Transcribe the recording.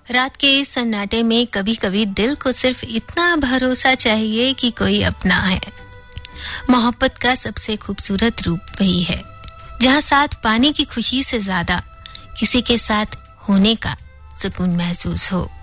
रात के इस सन्नाटे में कभी कभी दिल को सिर्फ इतना भरोसा चाहिए कि कोई अपना है। मोहब्बत का सबसे खूबसूरत रूप वही है जहां साथ पाने की खुशी से ज्यादा किसी के साथ होने का सुकून महसूस हो।